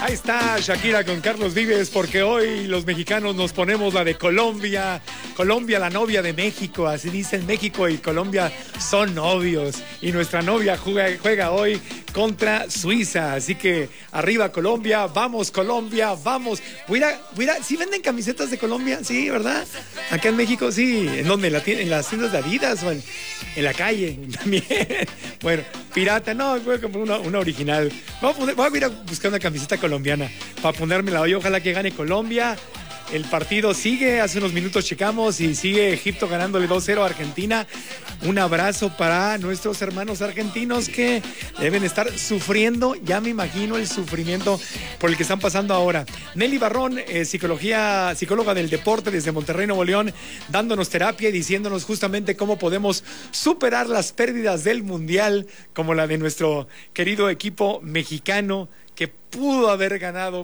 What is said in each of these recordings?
Ahí está Shakira con Carlos Vives, porque hoy los mexicanos nos ponemos la de Colombia. Colombia, la novia de México, así dicen. México y Colombia son novios. Y nuestra novia juega hoy contra Suiza. Así que arriba Colombia, vamos Colombia, vamos. ¿Sí venden camisetas de Colombia? Sí, ¿verdad? Acá en México, sí. ¿En dónde? ¿En las tiendas de Adidas o en la calle? También. Bueno, pirata, no, voy a comprar una original. Voy a ir a buscar una camiseta colombiana para ponérmela hoy. Ojalá que gane Colombia. El partido sigue, hace unos minutos checamos y sigue Egipto ganándole 2-0 a Argentina. Un abrazo para nuestros hermanos argentinos que deben estar sufriendo, ya me imagino el sufrimiento por el que están pasando ahora. Nelly Barrón, psicóloga del deporte desde Monterrey, Nuevo León, dándonos terapia y diciéndonos justamente cómo podemos superar las pérdidas del Mundial, como la de nuestro querido equipo mexicano que pudo haber ganado.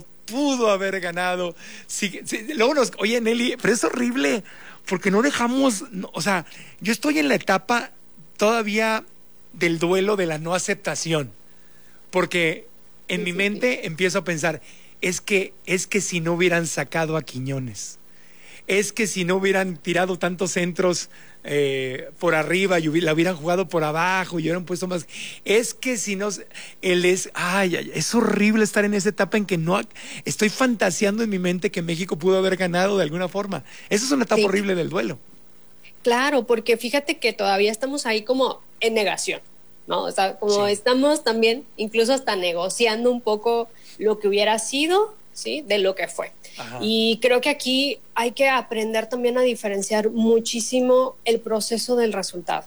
Sí, luego oye, Nelly, pero es horrible porque no dejamos, o sea, yo estoy en la etapa todavía del duelo de la no aceptación, porque en mi mente empiezo a pensar, es que si no hubieran sacado a Quiñones, es que si no hubieran tirado tantos centros por arriba y la hubieran jugado por abajo y hubieran puesto más, es que si no, es horrible estar en esa etapa en que no, estoy fantaseando en mi mente que México pudo haber ganado de alguna forma. Esa es una etapa horrible del duelo. Claro, porque fíjate que todavía estamos ahí como en negación, ¿no? O sea, como estamos también incluso hasta negociando un poco lo que hubiera sido, ¿sí? De lo que fue. Ajá. Y creo que aquí hay que aprender también a diferenciar muchísimo el proceso del resultado,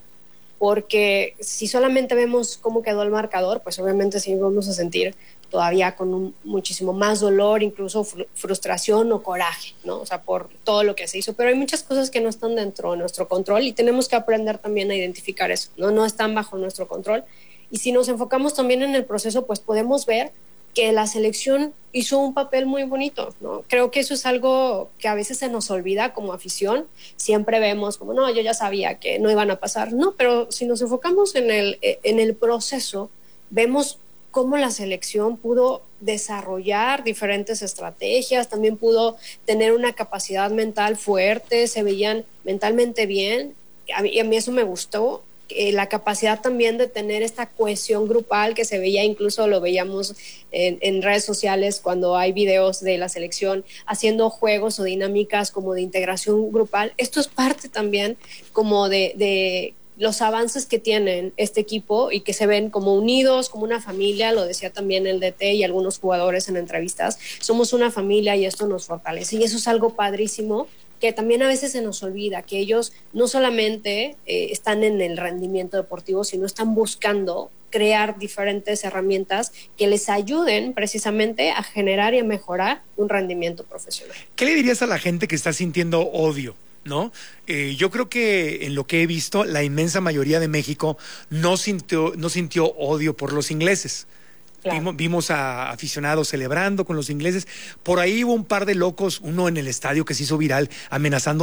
porque si solamente vemos cómo quedó el marcador, pues obviamente sí vamos a sentir todavía con muchísimo más dolor, incluso frustración o coraje, ¿no? O sea, por todo lo que se hizo, pero hay muchas cosas que no están dentro de nuestro control y tenemos que aprender también a identificar eso, ¿no? No están bajo nuestro control. Y si nos enfocamos también en el proceso, pues podemos ver que la selección hizo un papel muy bonito, ¿no? Creo que eso es algo que a veces se nos olvida como afición. Siempre vemos como, no, yo ya sabía que no iban a pasar. No, pero si nos enfocamos en el proceso, vemos cómo la selección pudo desarrollar diferentes estrategias, también pudo tener una capacidad mental fuerte, se veían mentalmente bien. A mí eso me gustó. La capacidad también de tener esta cohesión grupal que se veía, incluso lo veíamos en redes sociales cuando hay videos de la selección haciendo juegos o dinámicas como de integración grupal. Esto es parte también como de los avances que tienen este equipo y que se ven como unidos, como una familia, lo decía también el DT y algunos jugadores en entrevistas, somos una familia y esto nos fortalece y eso es algo padrísimo que también a veces se nos olvida, que ellos no solamente están en el rendimiento deportivo, sino están buscando crear diferentes herramientas que les ayuden precisamente a generar y a mejorar un rendimiento profesional. ¿Qué le dirías a la gente que está sintiendo odio? ¿No? Yo creo que en lo que he visto, la inmensa mayoría de México no sintió odio por los ingleses. Claro. Vimos a aficionados celebrando con los ingleses. Por ahí hubo un par de locos, uno en el estadio que se hizo viral amenazando